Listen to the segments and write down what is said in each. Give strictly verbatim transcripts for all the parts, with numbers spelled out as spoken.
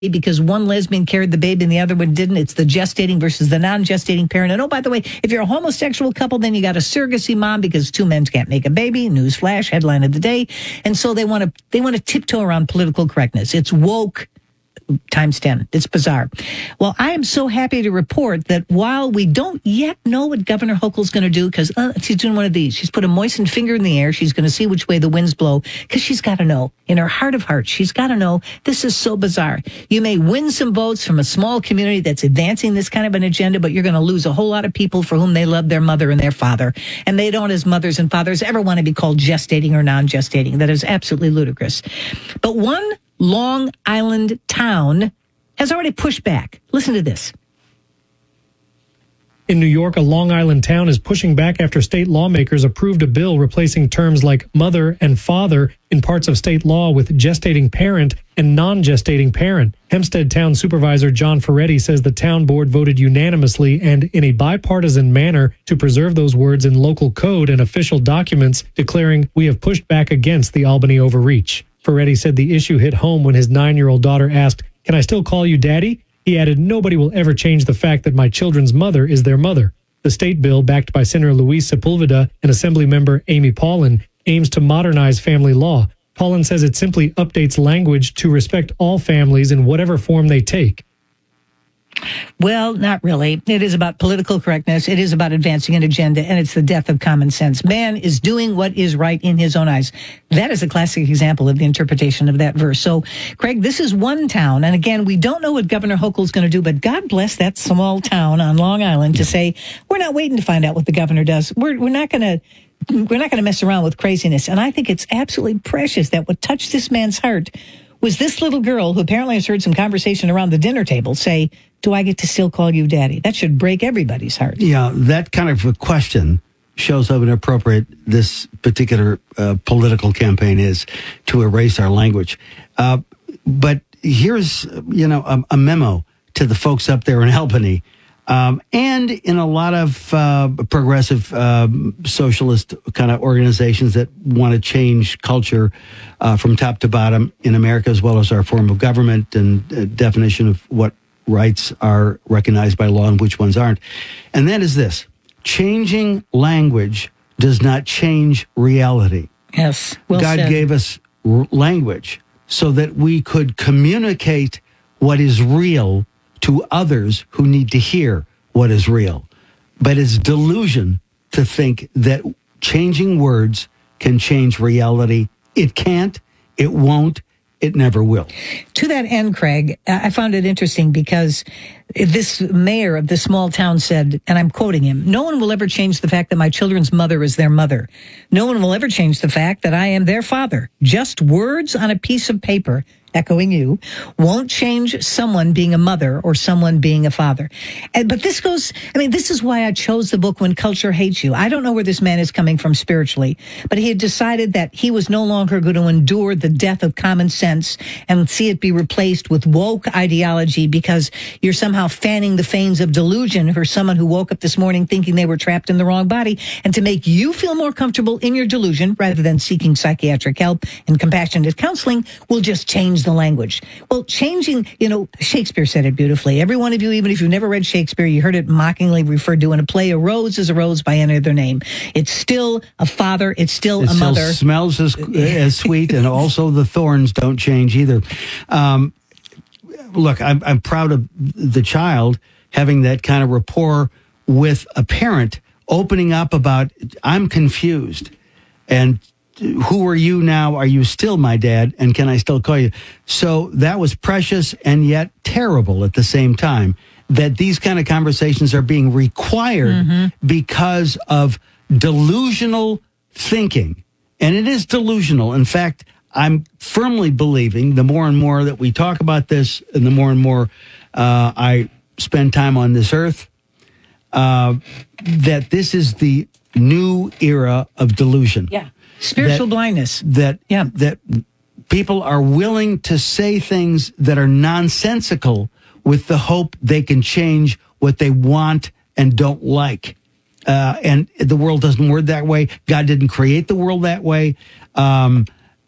because one lesbian carried the baby and the other one didn't. It's the gestating versus the non-gestating parent. And oh, by the way, if you're a homosexual couple, then you got a surrogacy mom because two men can't make a baby. Newsflash, headline of the day. And so they want to they want to tiptoe around political correctness. It's woke times ten. It's bizarre. Well, I am so happy to report that while we don't yet know what Governor Hochul's going to do, because uh, she's doing one of these. She's put a moistened finger in the air. She's going to see which way the winds blow, because she's got to know. In her heart of hearts, she's got to know this is so bizarre. You may win some votes from a small community that's advancing this kind of an agenda, but you're going to lose a whole lot of people for whom they love their mother and their father. And they don't, as mothers and fathers, ever want to be called gestating or non-gestating. That is absolutely ludicrous. But one Long Island town has already pushed back. Listen to this. In New York, a Long Island town is pushing back after state lawmakers approved a bill replacing terms like mother and father in parts of state law with gestating parent and non-gestating parent. Hempstead Town Supervisor John Ferretti says the town board voted unanimously and in a bipartisan manner to preserve those words in local code and official documents, declaring, "We have pushed back against the Albany overreach." Ferretti said the issue hit home when his nine-year-old daughter asked, "Can I still call you Daddy?" He added, "Nobody will ever change the fact that my children's mother is their mother." The state bill, backed by Senator Luis Sepulveda and Assemblymember Amy Paulin, aims to modernize family law. Paulin says it simply updates language to respect all families in whatever form they take. Well, not really. It is about political correctness. It is about advancing an agenda, and it's the death of common sense. Man is doing what is right in his own eyes. That is a classic example of the interpretation of that verse. So, Craig, this is one town, and again, we don't know what Governor Hochul's going to do, but God bless that small town on Long Island to say, we're not waiting to find out what the governor does. We're, we're not going to we're not going to mess around with craziness. And I think it's absolutely precious that what touched this man's heart was this little girl who apparently has heard some conversation around the dinner table say, "Do I get to still call you Daddy?" That should break everybody's heart. Yeah, that kind of a question shows how inappropriate this particular uh, political campaign is to erase our language. Uh, but here's, you know, a, a memo to the folks up there in Albany. Um, and in a lot of uh, progressive um, socialist kind of organizations that want to change culture uh, from top to bottom in America, as well as our form of government and uh, definition of what rights are recognized by law and which ones aren't. And that is this: changing language does not change reality. Yes, well God said. gave us r- language so that we could communicate what is real to others who need to hear what is real. But it's delusion to think that changing words can change reality. It can't, it won't, it never will. To that end, Craig, I found it interesting because this mayor of this small town said, and I'm quoting him, "No one will ever change the fact that my children's mother is their mother. No one will ever change the fact that I am their father. Just words on a piece of paper," echoing you, "won't change someone being a mother or someone being a father." And, but this goes, I mean, this is why I chose the book When Culture Hates You. I don't know where this man is coming from spiritually, but he had decided that he was no longer going to endure the death of common sense and see it be replaced with woke ideology because you're somehow fanning the flames of delusion for someone who woke up this morning thinking they were trapped in the wrong body. And to make you feel more comfortable in your delusion rather than seeking psychiatric help and compassionate counseling will just change the language. Well, changing, you know, Shakespeare said it beautifully. Every one of you, even if you've never read Shakespeare, you heard it mockingly referred to in a play, "A rose is a rose by any other name." It's still a father. It's still it a still mother. Smells as, as sweet, and also the thorns don't change either. Um, look, I'm, I'm proud of the child having that kind of rapport with a parent, opening up about, "I'm confused, and who are you now? Are you still my dad? And can I still call you?" So that was precious and yet terrible at the same time, that these kind of conversations are being required mm-hmm. because of delusional thinking. And it is delusional. In fact, I'm firmly believing the more and more that we talk about this and the more and more uh, I spend time on this earth, uh, that this is the new era of delusion. Yeah. Spiritual that, blindness. That, yeah. that people are willing to say things that are nonsensical with the hope they can change what they want and don't like. Uh, and the world doesn't work that way. God didn't create the world that way. Um,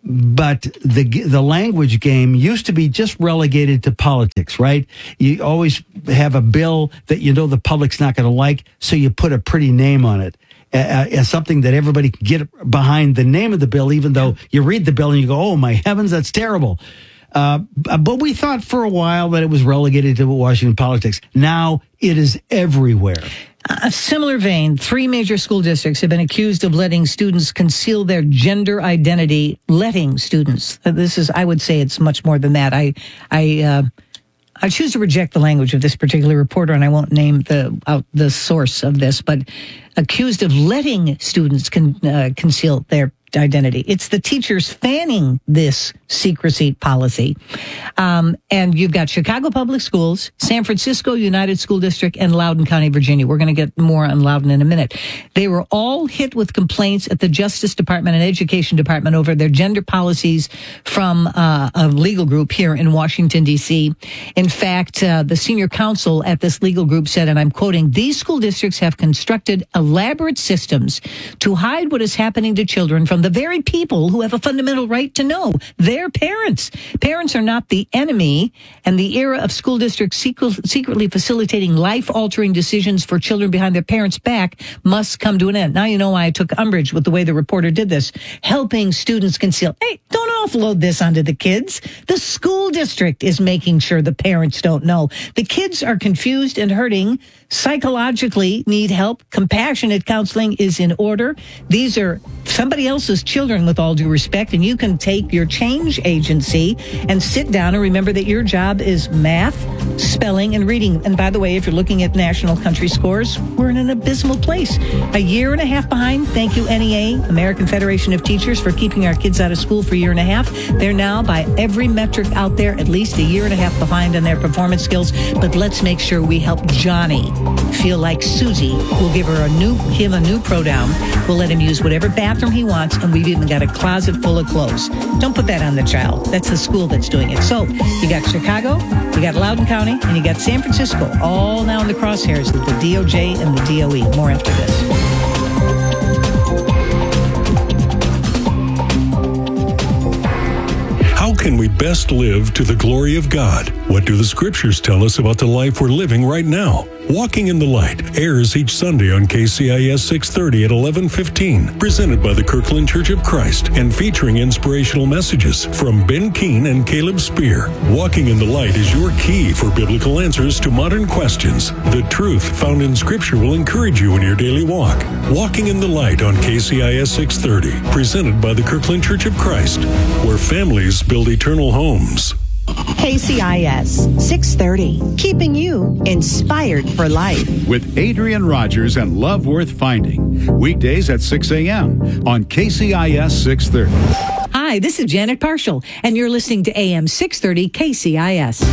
but the the language game used to be just relegated to politics, right? You always have a bill that you know the public's not going to like, so you put a pretty name on it. Uh, as something that everybody can get behind the name of the bill, even though you read the bill and you go, oh, my heavens, that's terrible. Uh, but we thought for a while that it was relegated to Washington politics. Now it is everywhere. A similar vein, three major school districts have been accused of letting students conceal their gender identity. Letting students. This is, I would say it's much more than that. I, I, uh, I choose to reject the language of this particular reporter, and I won't name the uh, the source of this, but accused of letting students con, uh, conceal their identity. It's the teachers fanning this secrecy policy. Um, and you've got Chicago Public Schools, San Francisco United School District, and Loudoun County, Virginia. We're going to get more on Loudoun in a minute. They were all hit with complaints at the Justice Department and Education Department over their gender policies from uh, a legal group here in Washington, D C. In fact, uh, the senior counsel at this legal group said, and I'm quoting, "These school districts have constructed elaborate systems to hide what is happening to children from the very people who have a fundamental right to know, their parents. Parents are not the enemy, and the era of school districts secretly facilitating life-altering decisions for children behind their parents' back must come to an end." Now you know why I took umbrage with the way the reporter did this. Helping students conceal. Hey, don't offload this onto the kids. The school district is making sure the parents don't know. The kids are confused and hurting, psychologically need help. Compassionate counseling is in order. These are somebody else's children, with all due respect, and you can take your change agency and sit down and remember that your job is math, spelling, and reading. And by the way, if you're looking at national country scores, we're in an abysmal place. A year and a half behind. Thank you, N E A, American Federation of Teachers, for keeping our kids out of school for a year and a half. They're now, by every metric out there, at least a year and a half behind on their performance skills. But let's make sure we help Johnny feel like Susie. We'll give her a new, him a new pronoun. We'll let him use whatever bathroom he wants, and we've even got a closet full of clothes. Don't put that on the child. That's the school that's doing it. So you got Chicago, you got Loudoun County, and you got San Francisco, all now in the crosshairs of the D O J and the D O E. More after this. How can we best live to the glory of God? What do the scriptures tell us about the life we're living right now? Walking in the Light airs each Sunday on K C I S six thirty at eleven fifteen, presented by the Kirkland Church of Christ and featuring inspirational messages from Ben Keene and Caleb Spear. Walking in the Light is your key for biblical answers to modern questions. The truth found in Scripture will encourage you in your daily walk. Walking in the Light on K C I S six thirty, presented by the Kirkland Church of Christ, where families build eternal homes. K C I S six thirty, keeping you inspired for life. With Adrian Rogers and Love Worth Finding. Weekdays at six a.m. on K C I S six thirty. Hi, this is Janet Parshall, and you're listening to A M six thirty K C I S.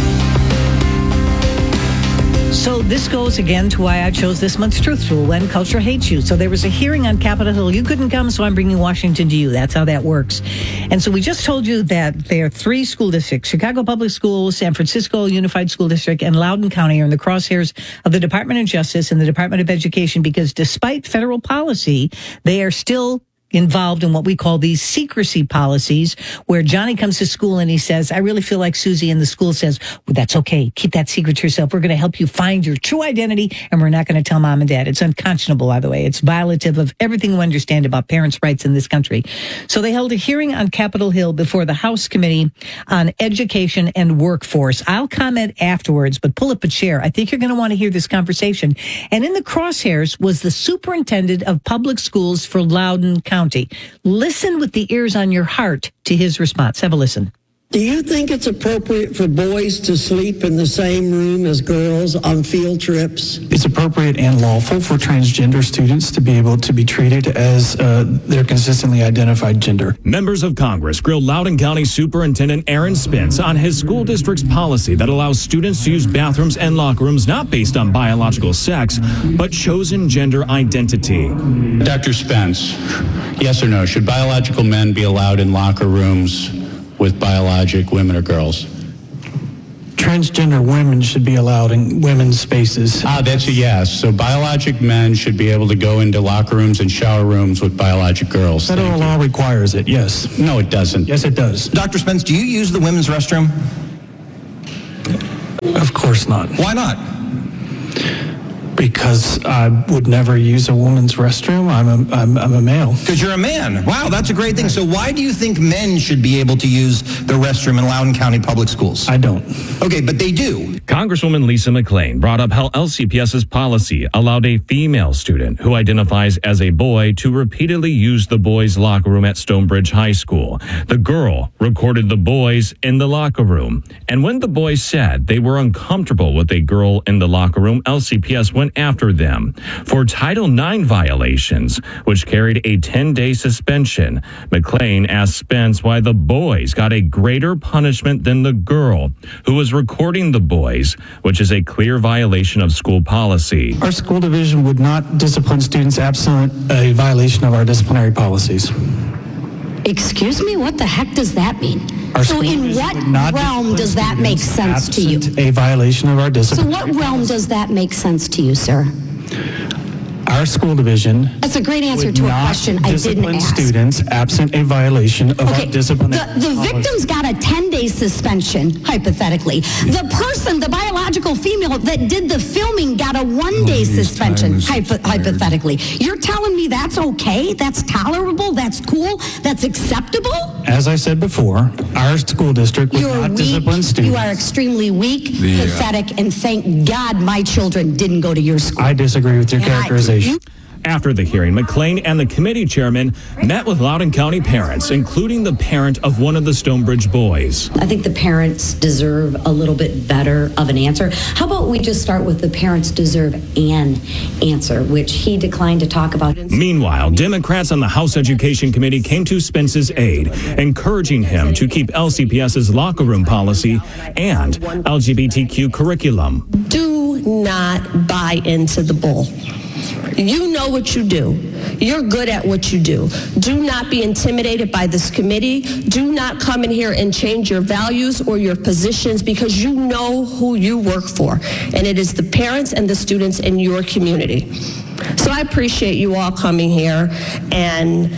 So this goes again to why I chose this month's Truth Tool, When Culture Hates You. So there was a hearing on Capitol Hill. You couldn't come, so I'm bringing Washington to you. That's how that works. And so we just told you that there are three school districts, Chicago Public Schools, San Francisco Unified School District, and Loudoun County are in the crosshairs of the Department of Justice and the Department of Education because despite federal policy, they are still involved in what we call these secrecy policies, where Johnny comes to school and he says, I really feel like Susie, and the school says, well, that's okay. Keep that secret to yourself. We're going to help you find your true identity, and we're not going to tell mom and dad. It's unconscionable, by the way. It's violative of everything we understand about parents' rights in this country. So they held a hearing on Capitol Hill before the House Committee on Education and Workforce. I'll comment afterwards, but pull up a chair. I think you're going to want to hear this conversation. And in the crosshairs was the superintendent of public schools for Loudoun County. Listen with the ears on your heart to his response. Have a listen. Do you think it's appropriate for boys to sleep in the same room as girls on field trips? It's appropriate and lawful for transgender students to be able to be treated as uh, their consistently identified gender. Members of Congress grilled Loudoun County Superintendent Aaron Spence on his school district's policy that allows students to use bathrooms and locker rooms not based on biological sex, but chosen gender identity. Doctor Spence, yes or no, should biological men be allowed in locker rooms with biologic women or girls? transgender women should be allowed in women's spaces. Ah, that's a yes. So biologic men should be able to go into locker rooms and shower rooms with biologic girls. Federal law requires it, yes. No, it doesn't. Yes, it does. Doctor Spence, do you use the women's restroom? Of course not. Why not? Because I would never use a woman's restroom. I'm a, I'm, I'm a male. Because you're a man. Wow, that's a great thing. So why do you think men should be able to use the restroom in Loudoun County Public Schools? I don't. Okay, but they do. Congresswoman Lisa McClain brought up how L C P S's policy allowed a female student who identifies as a boy to repeatedly use the boys' locker room at Stonebridge High School. The girl recorded the boys in the locker room. And when the boys said they were uncomfortable with a girl in the locker room, L C P S went after them for Title nine violations, which carried a ten-day suspension. McClain asked Spence why the boys got a greater punishment than the girl who was recording the boys, which is a clear violation of school policy. Our school division would not discipline students absent a violation of our disciplinary policies. Excuse me? What the heck does that mean? Our so in what realm does that make sense to you? A violation of our discipline. So what realm does that make sense to you, sir? Our school division. That's a great answer to a question I didn't ask. Students absent a violation of okay. our disciplinary. The, the victim's got a ten-day suspension, hypothetically. The person, the biological female that did the filming, got a one-day suspension, hypo- hypothetically. You're telling me that's okay? That's tolerable? That's cool? That's acceptable? As I said before, our school district would You're not weak. discipline students. You are extremely weak, The, uh, pathetic, and thank God my children didn't go to your school. I disagree with your And characterization. I, you, After the hearing, McClain and the committee chairman met with Loudoun County parents, including the parent of one of the Stonebridge boys. I think the parents deserve a little bit better of an answer. How about we just start with the parents deserve an answer, which he declined to talk about. Meanwhile, Democrats on the House Education Committee came to Spence's aid, encouraging him to keep L C P S's locker room policy and L G B T Q curriculum. Do not buy into the bull. You know what you do. You're good at what you do. Do not be intimidated by this committee. Do not come in here and change your values or your positions because you know who you work for. And it is the parents and the students in your community. So I appreciate you all coming here and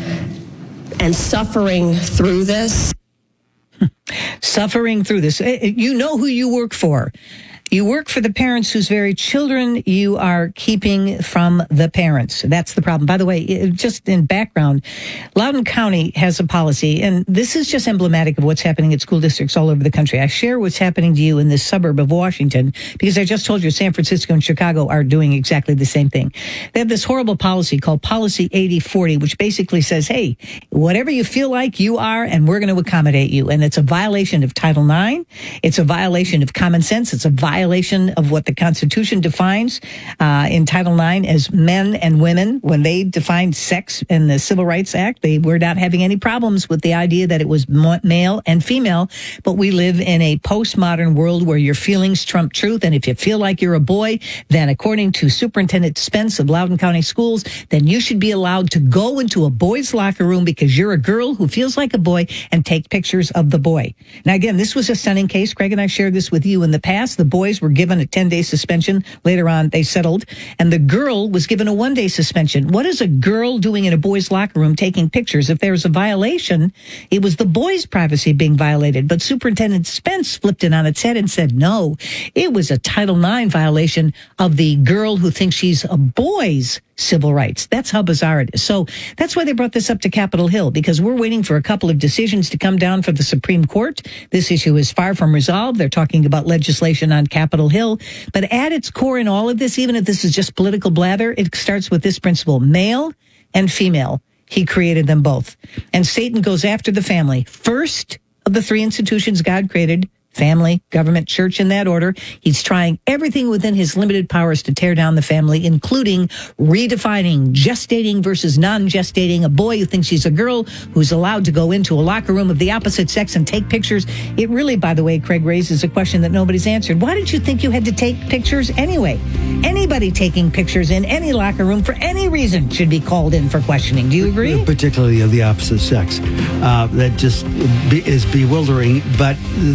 and suffering through this. Suffering through this. You know who you work for. You work for the parents whose very children you are keeping from the parents. That's the problem. By the way, just in background, Loudoun County has a policy, and this is just emblematic of what's happening at school districts all over the country. I share what's happening to you in this suburb of Washington because I just told you San Francisco and Chicago are doing exactly the same thing. They have this horrible policy called Policy eighty forty, which basically says, hey, whatever you feel like you are, and we're going to accommodate you. And it's a violation of Title nine. It's a violation of common sense. It's a violation violation of what the Constitution defines uh, in Title nine as men and women. When they defined sex in the Civil Rights Act, they were not having any problems with the idea that it was male and female. But we live in a postmodern world where your feelings trump truth. And if you feel like you're a boy, then according to Superintendent Spence of Loudoun County Schools, then you should be allowed to go into a boy's locker room because you're a girl who feels like a boy and take pictures of the boy. Now, again, this was a stunning case. Craig and I shared this with you in the past. The boys were given a ten-day suspension. Later on, they settled. And the girl was given a one-day suspension. What is a girl doing in a boy's locker room taking pictures? If there's a violation, it was the boy's privacy being violated. But Superintendent Spence flipped it on its head and said, no, it was a Title nine violation of the girl who thinks she's a boy's civil rights. That's how bizarre it is. So that's why they brought this up to Capitol Hill, because we're waiting for a couple of decisions to come down for the Supreme Court. This issue is far from resolved. They're talking about legislation on Capitol Hill. But at its core in all of this, even if this is just political blather, it starts with this principle: male and female. He created them both. And Satan goes after the family. First of the three institutions God created, family, government, church, in that order. He's trying everything within his limited powers to tear down the family, including redefining gestating versus non-gestating, a boy who thinks she's a girl who's allowed to go into a locker room of the opposite sex and take pictures. It really, by the way, Craig, raises a question that nobody's answered. Why did you think you had to take pictures anyway? Anybody taking pictures in any locker room for any reason should be called in for questioning. Do you agree? Particularly of the opposite sex. Uh, that just be, is bewildering. But there is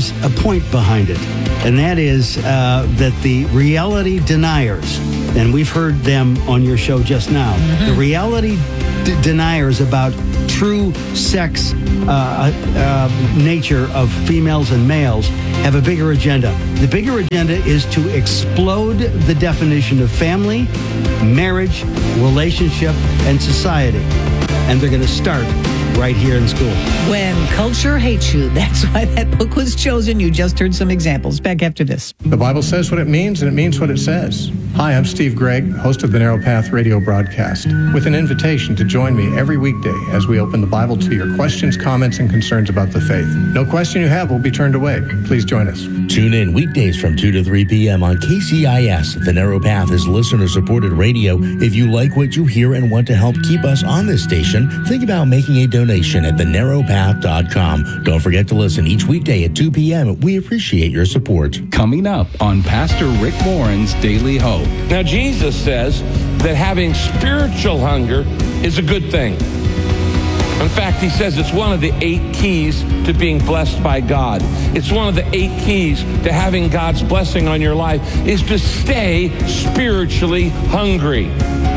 has a point behind it, and that is uh, that the reality deniers, and we've heard them on your show just now, mm-hmm. the reality d- deniers about true sex uh, uh, nature of females and males have a bigger agenda. The bigger agenda is to explode the definition of family, marriage, relationship, and society. And they're going to start right here in school. When culture hates you, that's why that book was chosen. You just heard some examples. Back after this. The Bible says what it means, and it means what it says. Hi, I'm Steve Gregg, host of the Narrow Path radio broadcast, with an invitation to join me every weekday as we open the Bible to your questions, comments, and concerns about the faith. No question you have will be turned away. Please join us. Tune in weekdays from two to three p.m. on K C I S. The Narrow Path is listener-supported radio. If you like what you hear and want to help keep us on this station, think about making a donation at the narrow path dot com. Don't forget to listen each weekday at two p.m. We appreciate your support. Coming up on Pastor Rick Warren's Daily Hope. Now, Jesus says that having spiritual hunger is a good thing. In fact, he says it's one of the eight keys to being blessed by God. It's one of the eight keys to having God's blessing on your life is to stay spiritually hungry.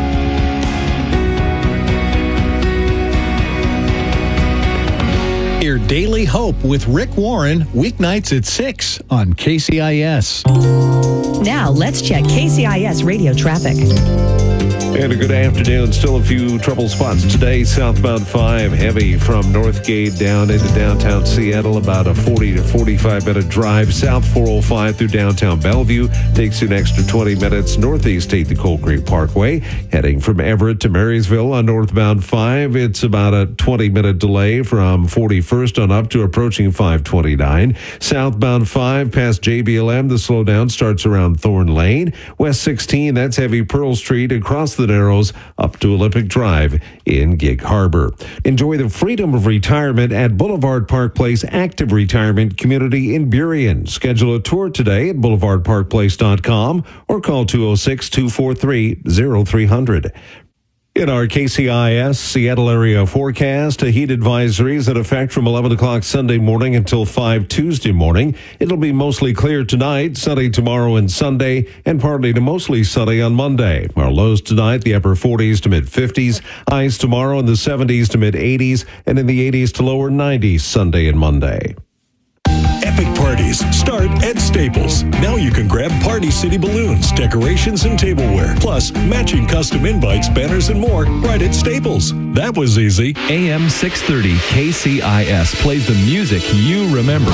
Hear Daily Hope with Rick Warren, weeknights at six on K C I S. Now, let's check K C I S radio traffic. And a good afternoon. Still a few trouble spots today. Southbound five, heavy from Northgate down into downtown Seattle. About a forty to forty-five minute drive. South four oh five through downtown Bellevue takes you an extra twenty minutes. Northeast take the Cold Creek Parkway. Heading from Everett to Marysville on northbound five. It's about a twenty minute delay from forty-first on up to approaching five twenty-nine. Southbound five past J B L M. The slowdown starts around Thorn Lane. West sixteen, that's heavy Pearl Street across the Narrows up to Olympic Drive in Gig Harbor. Enjoy the freedom of retirement at Boulevard Park Place Active Retirement Community in Burien. Schedule a tour today at boulevard park place dot com or call two oh six, two four three, oh three hundred. In our K C I S Seattle area forecast, a heat advisory is in effect from eleven o'clock Sunday morning until five Tuesday morning. It'll be mostly clear tonight, sunny tomorrow and Sunday, and partly to mostly sunny on Monday. Our lows tonight, the upper forties to mid fifties, highs tomorrow in the seventies to mid eighties, and in the eighties to lower nineties Sunday and Monday. Epic parties start at Staples. Now you can grab Party City balloons, decorations, and tableware, plus matching custom invites, banners, and more right at Staples. That was easy. A M six thirty K C I S plays the music you remember.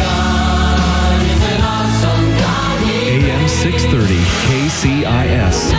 A M six thirty K C I S.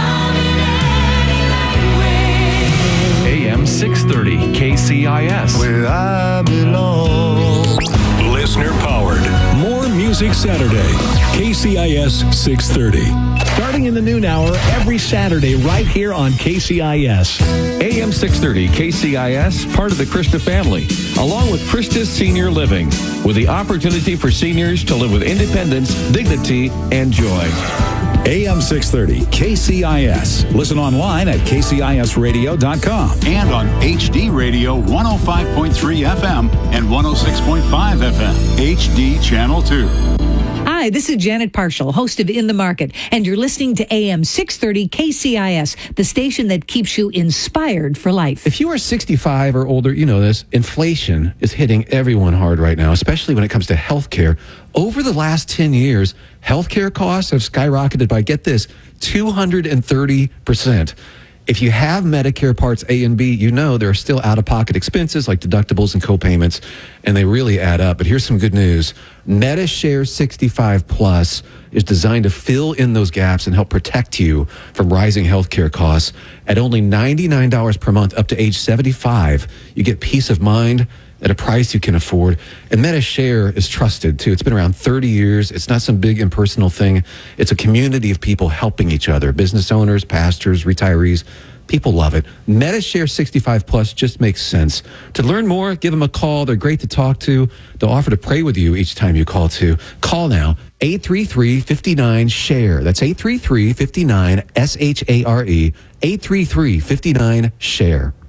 A M six thirty K C I S. Where I belong. Listener powered. More Music Saturday. K C I S six thirty. Starting in the noon hour every Saturday right here on K C I S. A M six thirty K C I S, part of the Krista family, along with Krista's Senior Living, with the opportunity for seniors to live with independence, dignity, and joy. A M six thirty K C I S. Listen online at k c i s radio dot com and on H D Radio one oh five point three F M and one oh six point five F M. H D Channel two. Hi, this is Janet Parshall, host of In the Market, and you're listening to A M six thirty K C I S, the station that keeps you inspired for life. If you are sixty-five or older, you know this, inflation is hitting everyone hard right now, especially when it comes to health care. Over the last ten years, healthcare costs have skyrocketed by, get this, two hundred thirty percent. If you have Medicare Parts A and B, you know there are still out-of-pocket expenses like deductibles and co-payments, and they really add up. But here's some good news. MediShare sixty-five Plus is designed to fill in those gaps and help protect you from rising healthcare costs. At only ninety-nine dollars per month up to age seventy-five, you get peace of mind at a price you can afford. And MediShare is trusted, too. It's been around thirty years. It's not some big impersonal thing. It's a community of people helping each other, business owners, pastors, retirees. People love it. MediShare sixty-five Plus just makes sense. To learn more, give them a call. They're great to talk to. They'll offer to pray with you each time you call, too. Call now, eight three three, five nine, S H A R E. That's eight three three, five nine, S H A R E, eight three three, five nine, S H A R E.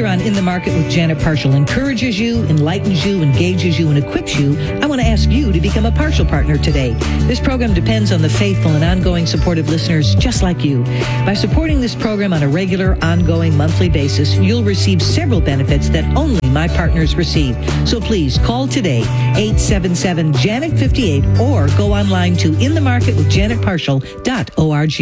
on In the Market with Janet Partial encourages you, enlightens you, engages you, and equips you, I want to ask you to become a Partial partner today. This program depends on the faithful and ongoing support of listeners just like you. By supporting this program on a regular, ongoing, monthly basis, you'll receive several benefits that only my partners receive. So please call today, eight seven seven, Janet fifty-eight, or go online to in the market with janet partial dot org.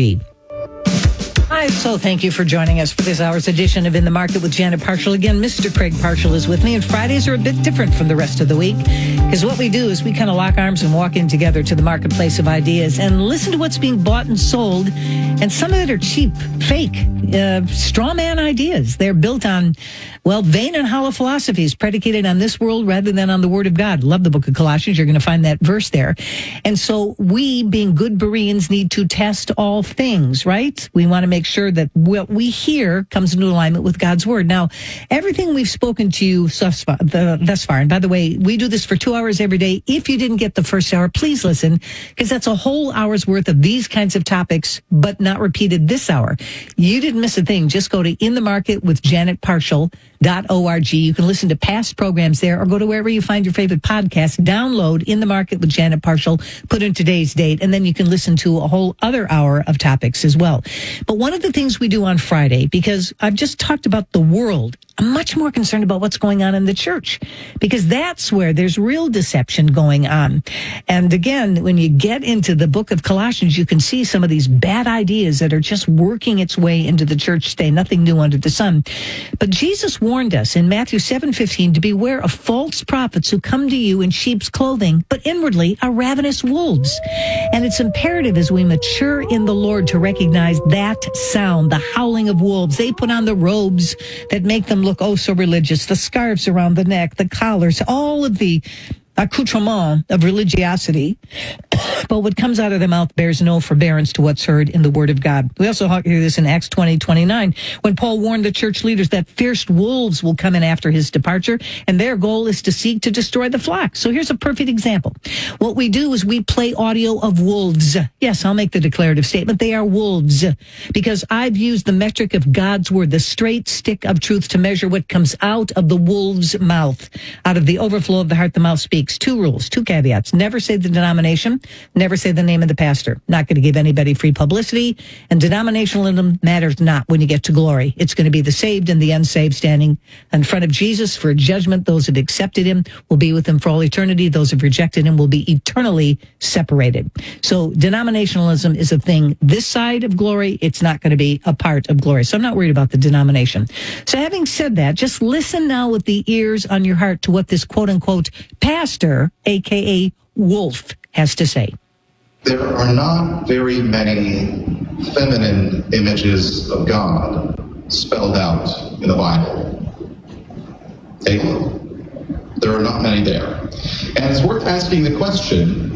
Hi, so thank you for joining us for this hour's edition of In the Market with Janet Partial. Again, Mister Craig Partial is with me, and Fridays are a bit different from the rest of the week, because what we do is we kind of lock arms and walk in together to the marketplace of ideas and listen to what's being bought and sold, and some of it are cheap, fake, uh, straw man ideas. They're built on, well, vain and hollow philosophies predicated on this world rather than on the Word of God. Love the book of Colossians. You're going to find that verse there. And so we, being good Bereans, need to test all things, right? We want to make sure that what we hear comes into alignment with God's Word. Now, everything we've spoken to you thus far, the, thus far, and by the way, we do this for two hours every day. If you didn't get the first hour, please listen, because that's a whole hour's worth of these kinds of topics, but not repeated this hour. You didn't miss a thing. Just go to In the Market with Janet Partial dot org. You can listen to past programs there, or go to wherever you find your favorite podcast. Download In the Market with Janet Partial, put in today's date, and then you can listen to a whole other hour of topics as well. But one of the things we do on Friday, because I've just talked about the world, I'm much more concerned about what's going on in the church, because that's where there's real deception going on. And again, when you get into the book of Colossians, you can see some of these bad ideas that are just working its way into the church today. Nothing new under the sun. But Jesus warned us in Matthew seven fifteen to beware of false prophets who come to you in sheep's clothing, but inwardly are ravenous wolves. And it's imperative as we mature in the Lord to recognize that sound, the howling of wolves. They put on the robes that make them look oh so religious, the scarves around the neck, the collars, all of the accoutrement of religiosity, but what comes out of their mouth bears no forbearance to what's heard in the Word of God. We also hear this in Acts twenty twenty-nine, when Paul warned the church leaders that fierce wolves will come in after his departure, and their goal is to seek to destroy the flock. So here's a perfect example. What we do is we play audio of wolves. Yes, I'll make the declarative statement. They are wolves, because I've used the metric of God's Word, the straight stick of truth, to measure what comes out of the wolf's mouth. Out of the overflow of the heart, the mouth speaks. Two rules, two caveats. Never say the denomination. Never say the name of the pastor. Not going to give anybody free publicity. And denominationalism matters not when you get to glory. It's going to be the saved and the unsaved standing in front of Jesus for judgment. Those who have accepted him will be with him for all eternity. Those who have rejected him will be eternally separated. So denominationalism is a thing this side of glory. It's not going to be a part of glory. So I'm not worried about the denomination. So having said that, just listen now with the ears on your heart to what this quote unquote pastor, a k a. Wolf, has to say. There are not very many feminine images of God spelled out in the Bible. Take a look. There are not many there. And it's worth asking the question,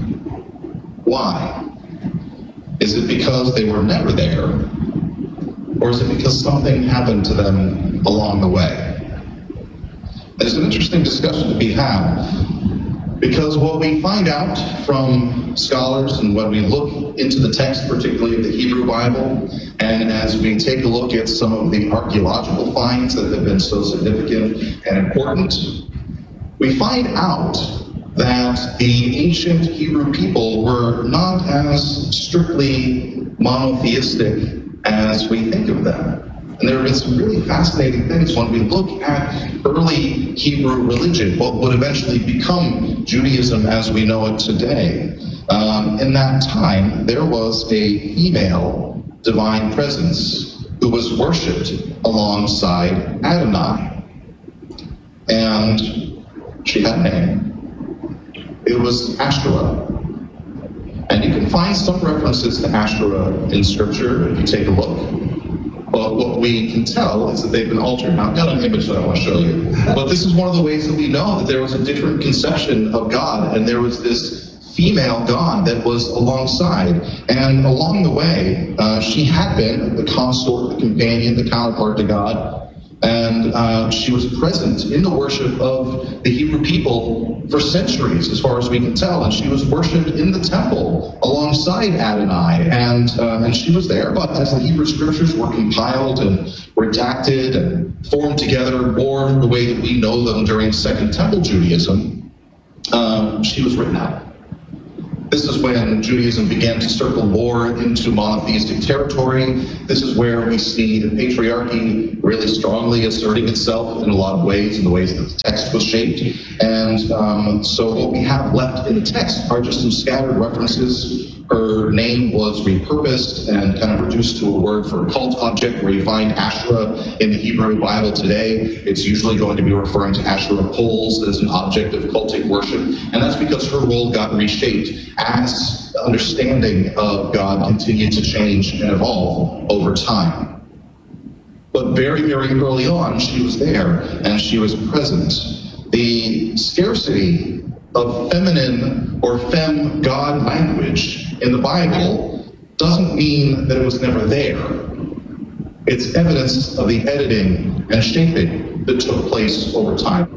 why? Is it because they were never there? Or is it because something happened to them along the way? There's an interesting discussion to be had. Because what we find out from scholars and when we look into the text, particularly of the Hebrew Bible, and as we take a look at some of the archaeological finds that have been so significant and important, we find out that the ancient Hebrew people were not as strictly monotheistic as we think of them. And there have been some really fascinating things when we look at early Hebrew religion, what would eventually become Judaism as we know it today. Um, in that time, there was a female divine presence who was worshipped alongside Adonai. And she had a name. It was Ashtoreth. And you can find some references to Ashtoreth in Scripture if you take a look. But what we can tell is that they've been altered. Now, I've got an image that I want to show you. But this is one of the ways that we know that there was a different conception of God, and there was this female God that was alongside. And along the way, uh, she had been the consort, the companion, the counterpart to God. And uh, she was present in the worship of the Hebrew people for centuries, as far as we can tell. And she was worshipped in the temple alongside Adonai. And, uh, and she was there. But as the Hebrew scriptures were compiled and redacted and formed together more the way that we know them during Second Temple Judaism, um, she was written out. This is when Judaism began to circle more into monotheistic territory. This is where we see the patriarchy really strongly asserting itself in a lot of ways, in the ways that the text was shaped. And um, so what we have left in the text are just some scattered references. Her name was repurposed and kind of reduced to a word for a cult object. Where you find Asherah in the Hebrew Bible today, it's usually going to be referring to Asherah poles as an object of cultic worship. And that's because her role got reshaped as the understanding of God continued to change and evolve over time. But very, very early on, she was there and she was present. The scarcity of feminine or femme God language in the Bible doesn't mean that it was never there. It's evidence of the editing and shaping that took place over time.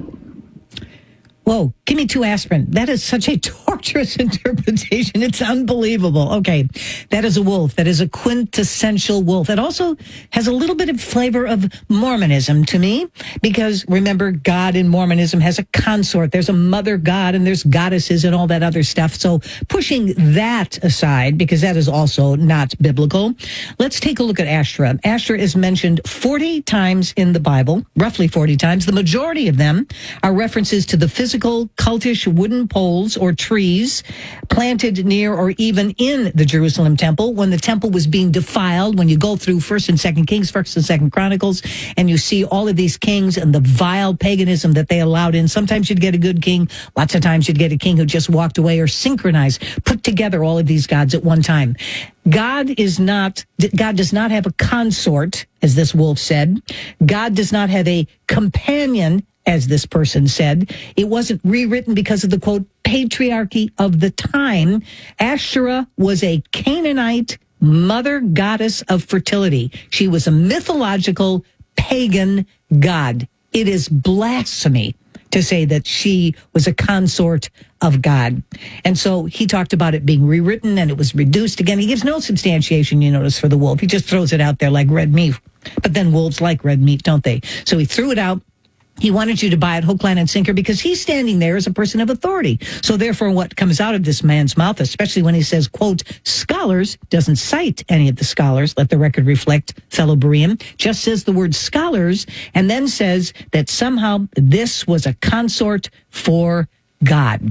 Whoa, give me two aspirin. That is such a torturous interpretation. It's unbelievable. Okay, that is a wolf. That is a quintessential wolf. It also has a little bit of flavor of Mormonism to me, because remember, God in Mormonism has a consort. There's a mother god and there's goddesses and all that other stuff. So pushing that aside, because that is also not biblical, let's take a look at Asherah. Asherah is mentioned forty times in the Bible, roughly forty times. The majority of them are references to the physical cultish wooden poles or trees planted near or even in the Jerusalem temple when the temple was being defiled. When you go through First and Second Kings, First and Second Chronicles, and you see all of these kings and the vile paganism that they allowed in. Sometimes you'd get a good king. Lots of times you'd get a king who just walked away or synchronized, put together all of these gods at one time. God is not, God does not have a consort, as this wolf said. God does not have a companion, as this person said. It wasn't rewritten because of the, quote, patriarchy of the time. Asherah was a Canaanite mother goddess of fertility. She was a mythological pagan god. It is blasphemy to say that she was a consort of God. And so he talked about it being rewritten and it was reduced again. He gives no substantiation, you notice, for the wolf. He just throws it out there like red meat. But then wolves like red meat, don't they? So he threw it out. He wanted you to buy it hook, line, and sinker because he's standing there as a person of authority. So therefore, what comes out of this man's mouth, especially when he says, quote, scholars, doesn't cite any of the scholars, let the record reflect, fellow Berean, just says the word scholars, and then says that somehow this was a consort for God.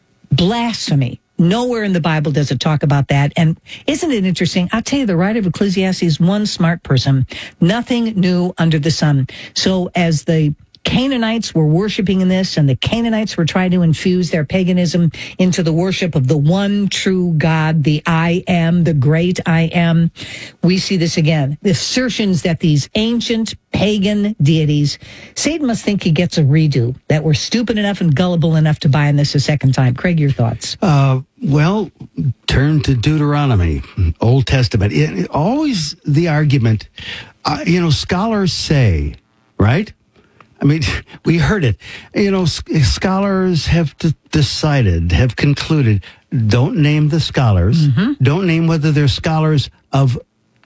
Blasphemy. Nowhere in the Bible does it talk about that. And isn't it interesting? I'll tell you, the writer of Ecclesiastes, one smart person, nothing new under the sun. So as the Canaanites were worshiping in this, and the Canaanites were trying to infuse their paganism into the worship of the one true God, the I am, the great I am. We see this again. The assertions that these ancient pagan deities, Satan must think he gets a redo, that we're stupid enough and gullible enough to buy in this a second time. Craig, your thoughts? Uh, well, turn to Deuteronomy, Old Testament. It, it, always the argument, uh, you know, scholars say, right? I mean, we heard it. You know, scholars have d- decided, have concluded, don't name the scholars. Mm-hmm. Don't name whether they're scholars of,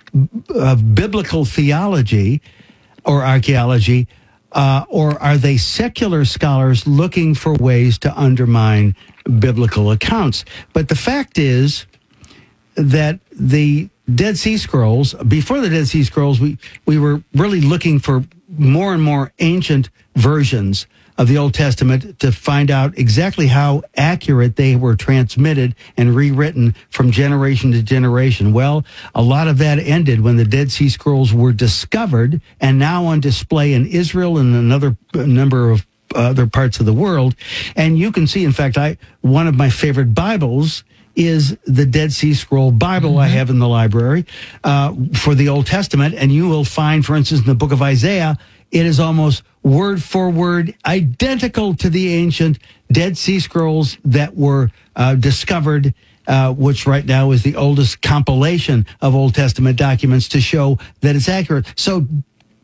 of biblical theology or archaeology, uh, or are they secular scholars looking for ways to undermine biblical accounts? But the fact is that the Dead Sea Scrolls, before the Dead Sea Scrolls, we, we were really looking for more and more ancient versions of the Old Testament to find out exactly how accurate they were transmitted and rewritten from generation to generation. Well, a lot of that ended when the Dead Sea Scrolls were discovered and now on display in Israel and another number of other parts of the world. And you can see, in fact, I one of my favorite Bibles is the Dead Sea Scroll Bible. Mm-hmm. I have in the library uh, for the Old Testament. And you will find, for instance, in the book of Isaiah, it is almost word for word identical to the ancient Dead Sea Scrolls that were uh, discovered, uh, which right now is the oldest compilation of Old Testament documents to show that it's accurate. So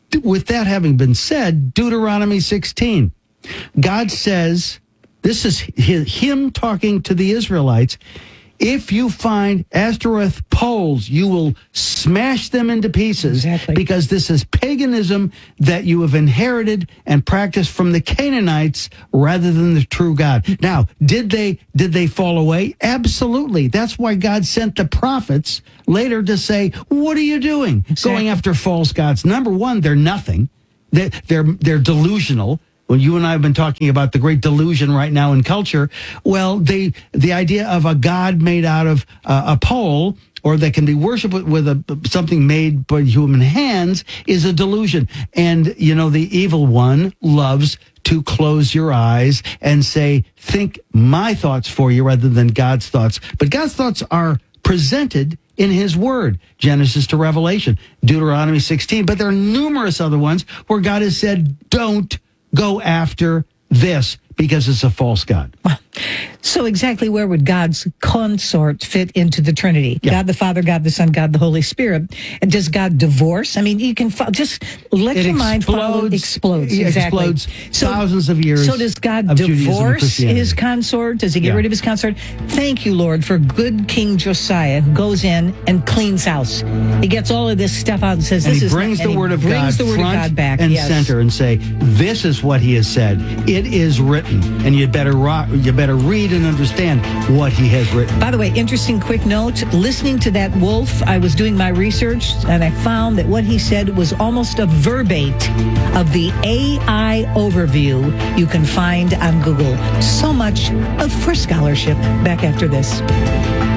with that having been said, Deuteronomy sixteen, God says, this is him talking to the Israelites, if you find Ashtoreth poles, you will smash them into pieces, exactly. because this is paganism that you have inherited and practiced from the Canaanites rather than the true God. Now, did they did they fall away? Absolutely. That's why God sent the prophets later to say, what are you doing? Exactly. Going after false gods. Number one, they're nothing. They're, they're, they're delusional. When you and I have been talking about the great delusion right now in culture, well, they, the idea of a God made out of uh, a pole or that can be worshipped with a, something made by human hands is a delusion. And, you know, the evil one loves to close your eyes and say, think my thoughts for you rather than God's thoughts. But God's thoughts are presented in his word, Genesis to Revelation, Deuteronomy sixteen. But there are numerous other ones where God has said, don't go after this because it's a false God. So exactly where would God's consort fit into the Trinity? Yeah. God the Father, God the Son, God the Holy Spirit. And does God divorce? I mean, you can fo- just let it your mind follow. Explodes. It exactly. explodes so, thousands of years. So does God of divorce his consort? Does he get yeah. rid of his consort? Thank you, Lord, for good King Josiah who goes in and cleans house. He gets all of this stuff out and says, and "This he is." brings and the he word of brings God the word front of God back and yes. center and say, "This is what he has said. It is written, and you better ro- you better read and understand what he has written." By the way, interesting quick note, listening to that wolf, I was doing my research and I found that what he said was almost a verbate of the A I overview you can find on Google. So much of for scholarship. Back after this.